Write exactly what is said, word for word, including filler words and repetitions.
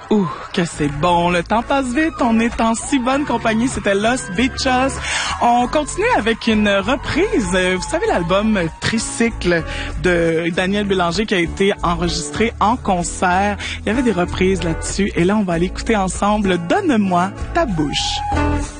Ouh, que c'est bon, le temps passe vite, on est en si bonne compagnie, c'était Los Beaches. On continue avec une reprise, vous savez l'album Tricycle de Daniel Bélanger qui a été enregistré en concert. Il y avait des reprises là-dessus et là on va aller écouter ensemble Donne-moi ta bouche.